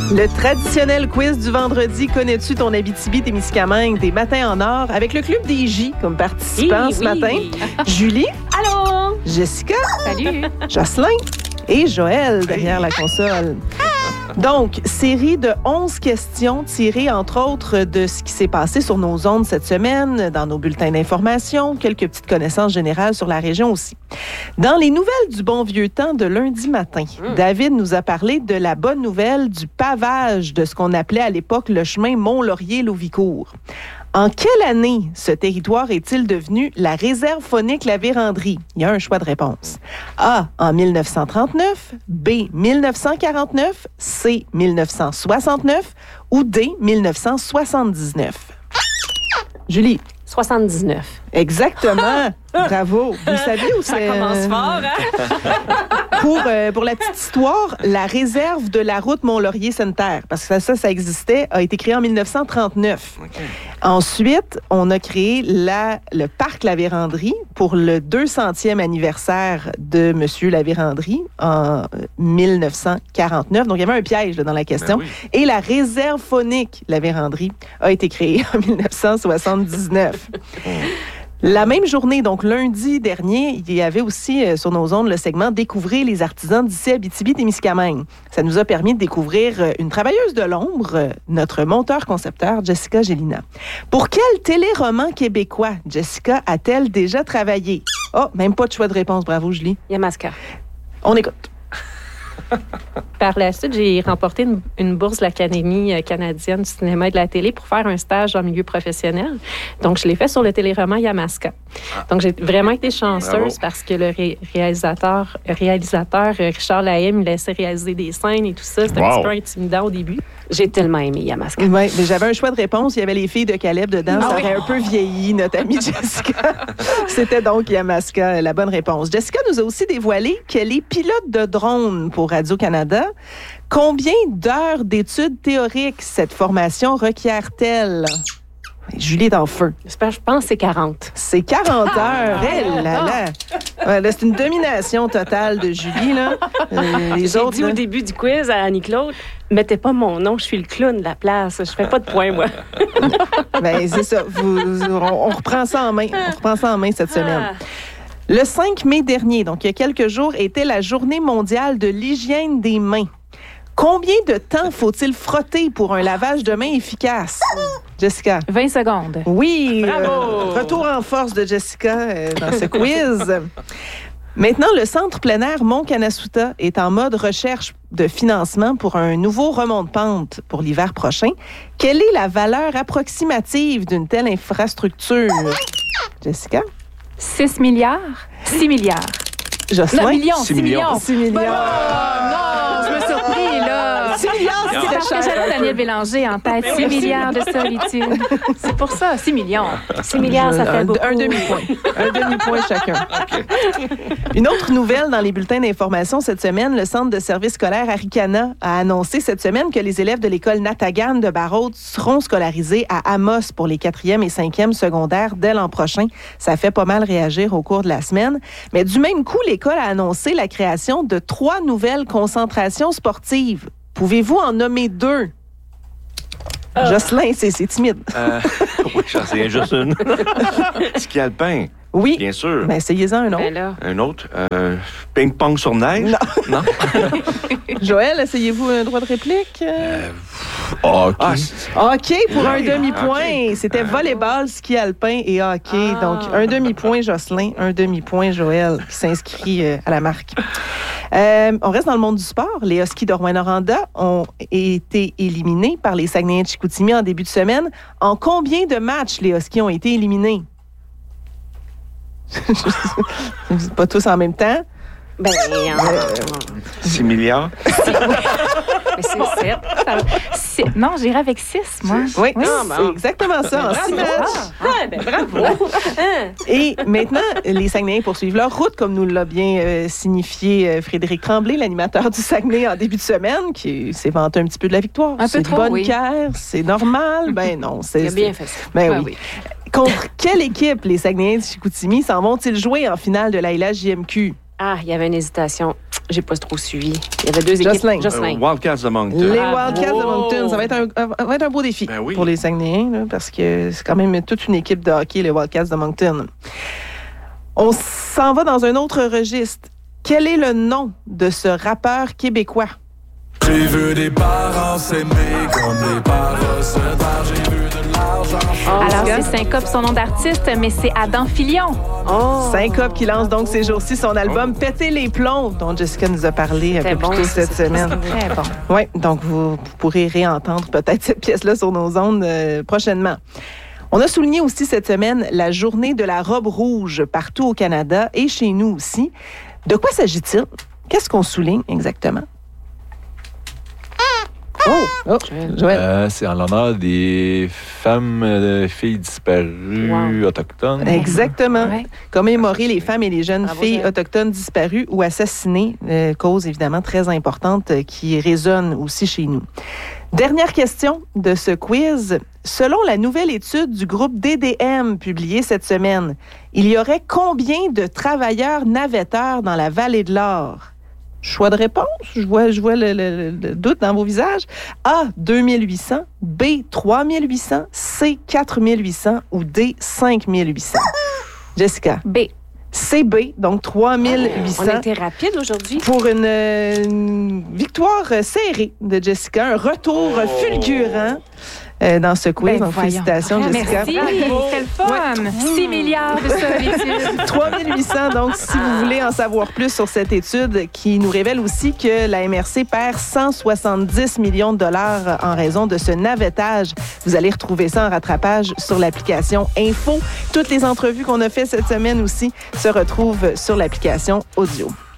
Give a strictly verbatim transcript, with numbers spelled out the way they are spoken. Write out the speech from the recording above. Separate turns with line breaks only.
Le traditionnel quiz du vendredi, connais-tu ton Abitibi-Témiscamingue des matins en or avec le Club des J comme participant
oui,
ce
oui.
matin. Julie.
Allô.
Jessica.
Salut.
Jocelyn et Joël derrière la console. Donc, série de onze questions tirées, entre autres, de ce qui s'est passé sur nos ondes cette semaine, dans nos bulletins d'information, quelques petites connaissances générales sur la région aussi. Dans les nouvelles du bon vieux temps de lundi matin, mmh. David nous a parlé de la bonne nouvelle du pavage de ce qu'on appelait à l'époque le chemin Mont-Laurier-Louvicourt. En quelle année ce territoire est-il devenu la réserve faunique La Vérandrie? Il y a un choix de réponse. A, en mille neuf cent trente-neuf, B, mille neuf cent quarante-neuf, C, mille neuf cent soixante-neuf ou D, mille neuf cent soixante-dix-neuf. Julie.
soixante-dix-neuf.
Exactement. Bravo. Vous saviez où
ça
c'est...
commence fort, hein?
Pour, euh, pour la petite histoire, la réserve de la route Mont-Laurier-Sainte-Terre, parce que ça, ça existait, a été créée en mille neuf cent trente-neuf. Okay. Ensuite, on a créé la, le parc La Vérandrie pour le deux centième anniversaire de Monsieur La Vérandrie en mille neuf cent quarante-neuf. Donc, il y avait un piège là, dans la question. Ben oui. Et la réserve faunique La Vérandrie a été créée en mille neuf cent soixante-dix-neuf. La même journée, donc lundi dernier, il y avait aussi euh, sur nos ondes le segment « Découvrir les artisans d'ici Abitibi-Témiscamingue ». Ça nous a permis de découvrir euh, une travailleuse de l'ombre, euh, notre monteur-concepteur Jessica Gélina. Pour quel téléroman québécois Jessica a-t-elle déjà travaillé? Oh, même pas de choix de réponse. Bravo, Julie.
Yamaska.
On écoute.
Par la suite, j'ai remporté une, une bourse de l'Académie canadienne du cinéma et de la télé pour faire un stage en milieu professionnel. Donc, je l'ai fait sur le téléroman Yamaska. Donc, j'ai vraiment été chanceuse Bravo. Parce que le ré- réalisateur, réalisateur Richard Lahaye me laissait réaliser des scènes et tout ça. C'était wow. un petit peu intimidant au début. J'ai tellement aimé Yamaska.
Oui, mais j'avais un choix de réponse. Il y avait les filles de Caleb dedans. Ah ça oui. aurait un peu vieilli, notre amie Jessica. C'était donc Yamaska, la bonne réponse. Jessica nous a aussi dévoilé qu'elle est pilote de drone pour Radio-Canada. Combien d'heures d'études théoriques cette formation requiert-elle? Julie est en feu.
Je pense que c'est quarante.
C'est quarante heures. Elle, là, là. Ouais, là, c'est une domination totale de Julie. Là.
Euh, les J'ai autres, dit là... au début du quiz à Annie-Claude, mettez pas mon nom, je suis le clown de la place. Je fais pas de points, moi.
Bien, c'est ça. Vous, on, on reprend ça en main. On reprend ça en main cette semaine. Ah. Le cinq mai dernier, donc il y a quelques jours, était la Journée mondiale de l'hygiène des mains. Combien de temps faut-il frotter pour un lavage de mains efficace? Jessica?
vingt secondes.
Oui. Euh, retour en force de Jessica euh, dans ce quiz. Maintenant, le Centre plein air Mont-Canasuta est en mode recherche de financement pour un nouveau remont de pente pour l'hiver prochain. Quelle est la valeur approximative d'une telle infrastructure? Jessica?
six milliards? six milliards.
Jocelyn?
Non, millions, six millions.
six millions.
Oh, non, je me suis surpris, là.
six milliards,
c'est parce que j'avais Daniel Bélanger en tête. six milliards de solitude. C'est pour ça, six millions. six milliards, ça fait
un,
beaucoup.
Un demi-point. Un demi-point chacun. Okay. Une autre nouvelle dans les bulletins d'information cette semaine, le Centre de services scolaires Aricana a annoncé cette semaine que les élèves de l'école Natagan de Barraud seront scolarisés à Amos pour les quatrième et cinquième secondaires dès l'an prochain. Ça fait pas mal réagir au cours de la semaine. Mais du même coup, l'école a annoncé la création de trois nouvelles concentrations sportives. Pouvez-vous en nommer deux? Euh. Jocelyn, c'est, c'est timide.
Euh, oui, j'en sais juste une. Ski alpin.
Oui.
Bien sûr.
Ben, essayez-en un autre.
Ben là.
Un autre. Euh, ping-pong sur neige?
Non. non? Joël, essayez-vous un droit de réplique?
Euh, hockey.
Ah, hockey pour un demi-point.
Okay.
C'était volleyball, ski alpin et hockey.
Ah.
Donc, un demi-point Jocelyn, un demi-point Joël qui s'inscrit euh, à la marque. Euh, on reste dans le monde du sport. Les Huskies de Rouyn-Noranda ont été éliminés par les Saguenay-Chicoutimi en début de semaine. En combien de matchs les Huskies ont été éliminés? Pas tous en même temps.
Ben,
euh,
six milliards.
Mais c'est sept. six. Non, j'irai avec six, moi.
Six. Oui,
oui.
Ah, c'est exactement ça. En six matchs.
Ah, ben bravo.
Et maintenant, les Saguenayens poursuivent leur route, comme nous l'a bien euh, signifié euh, Frédéric Tremblay, l'animateur du Saguenay en début de semaine, qui s'est vanté un petit peu de la victoire.
Un
c'est
peu trop,
bonne
oui.
Caire, c'est normal. Ben non, c'est...
Il a bien fait ça.
Ben
ouais,
oui.
oui.
Contre quelle équipe les Saguenayens de Chicoutimi s'en vont-ils jouer en finale de la L H J M Q?
Ah, il y avait une hésitation.
j'ai pas trop suivi. Il y avait deux
Jocelyn.
équipes. Jocelyn.
Euh, Wildcats de Moncton.
Les
Bravo.
Wildcats de Moncton, ça va être un, ça va être un beau défi
Ben oui.
pour les Saguenayens, là, parce que c'est quand même toute une équipe de hockey, les Wildcats de Moncton. On s'en va dans un autre registre. Quel est le nom de ce rappeur québécois?
J'ai vu des parents s'aimer comme des parecetteurs. J'ai vu de l'argent.
Alors, c'est Syncope, son nom d'artiste, mais c'est Adam Filion.
Oh. Syncope qui lance donc ces jours-ci son album Péter les plombs, dont Jessica nous a parlé un
C'était
peu
bon,
plus tôt
ça,
cette
c'est
semaine.
Très bon.
Oui, donc vous, vous pourrez réentendre peut-être cette pièce-là sur nos ondes euh, prochainement. On a souligné aussi cette semaine la journée de la robe rouge partout au Canada et chez nous aussi. De quoi s'agit-il? Qu'est-ce qu'on souligne exactement? Oh, oh Joël.
Euh, c'est en l'honneur des femmes, euh, filles disparues
Wow.
autochtones.
Exactement.
Ouais.
Commémorer les femmes et les jeunes
Bravo,
filles
Joël.
autochtones disparues ou assassinées, euh, cause évidemment très importante euh, qui résonne aussi chez nous. Dernière question de ce quiz. Selon la nouvelle étude du groupe D D M publiée cette semaine, il y aurait combien de travailleurs navetteurs dans la vallée de l'Or? Choix de réponse, je vois, je vois le, le- le doute dans vos visages. A, deux mille huit cents, B, trois mille huit cents, C, quatre mille huit cents ou D, cinq mille huit cents. Jessica,
B.
C B, donc trois mille huit
On
cents.
a été rapide aujourd'hui.
Pour une, euh, une victoire euh, serrée de Jessica, un retour euh, fulgurant euh, dans ce quiz.
Ben
donc,
voyons.
félicitations, Jessica.
Merci, c'était le fun. six milliards de solitude.
trois mille huit cents, donc, si vous voulez en savoir plus sur cette étude qui nous révèle aussi que la M R C perd cent soixante-dix millions de dollars en raison de ce navettage. Vous allez retrouver ça en rattrapage sur l'application Info. Toutes les entrevues qu'on a faites cette semaine aussi se retrouvent sur l'application Audio.